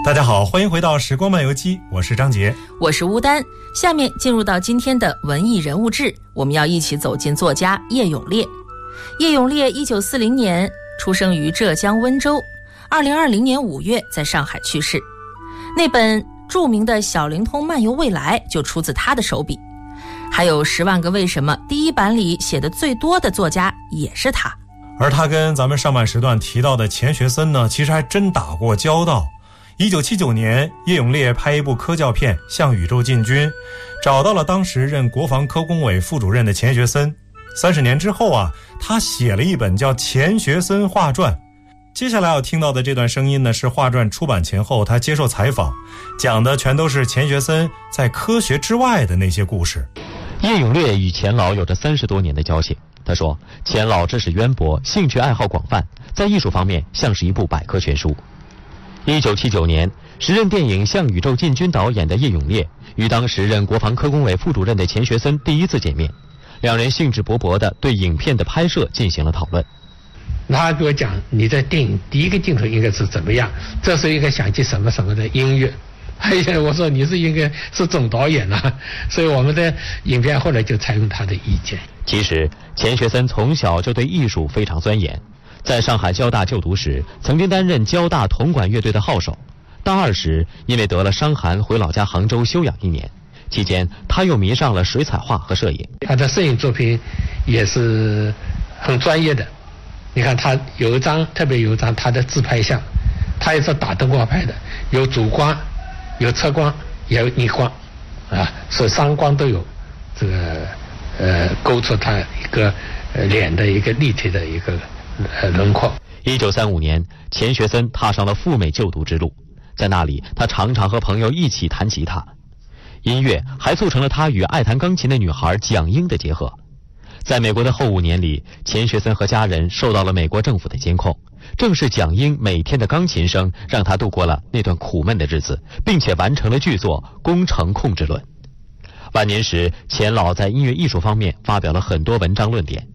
大家好，欢迎回到时光漫游记，我是张杰， 我是乌丹。下面进入到今天的文艺人物志，我们要一起走进作家叶永烈。叶永烈1940年出生于浙江温州，2020年5月在上海去世。那本著名的小灵通漫游未来就出自他的手笔，还有10万个为什么第一版里写的最多的作家也是他。 而他跟咱们上半时段提到的钱学森呢，其实还真打过交道。1979年，叶永烈拍一部科教片《向宇宙进军》，找到了当时任国防科工委副主任的钱学森。30年之后啊，他写了一本叫《钱学森画传》。接下来要听到的这段声音呢，是画传出版前后他接受采访，讲的全都是钱学森在科学之外的那些故事。 叶永烈与钱老有着30多年的交情。他说，钱老知识渊博，兴趣爱好广泛，在艺术方面像是一部百科全书。1979年，时任电影《向宇宙进军》导演的叶永烈与当时任国防科工委副主任的钱学森第一次见面，两人兴致勃勃地对影片的拍摄进行了讨论。 他给我讲，你在电影第一个镜头应该是怎么样，这时候应该响起什么什么的音乐。哎呀，我说你是应该是总导演啊，所以我们的影片后来就采用他的意见。 其实钱学森从小就对艺术非常钻研，在上海交大就读时，曾经担任交大铜管乐队的号手。大二时，因为得了伤寒，回老家杭州休养1年。期间，他又迷上了水彩画和摄影。 他的摄影作品也是很专业的。你看他有一张，特别有一张他的自拍像，他也是打灯光拍的，有主光，有侧光，也有逆光，啊，所以3光都有，这个勾出他一个脸的一个立体的一个轮廓。 1935年，钱学森踏上了赴美就读之路，在那里，他常常和朋友一起弹吉他，音乐还促成了他与爱弹钢琴的女孩蒋英的结合。在美国的后5年里，钱学森和家人受到了美国政府的监控，正是蒋英每天的钢琴声让他度过了那段苦闷的日子，并且完成了剧作《工程控制论》。晚年时，钱老在音乐艺术方面发表了很多文章论点，